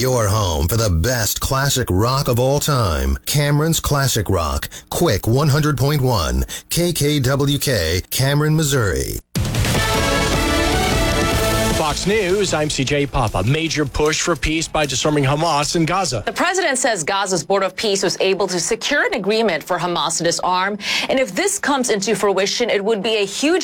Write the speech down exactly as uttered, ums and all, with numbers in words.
your home for the best classic rock of all time. Cameron's Classic Rock. Quick one hundred point one. K K W K, Cameron, Missouri. Fox News, I'm C J Papa. Major push for peace by disarming Hamas in Gaza. The president says Gaza's Board of Peace was able to secure an agreement for Hamas to disarm. And if this comes into fruition, it would be a huge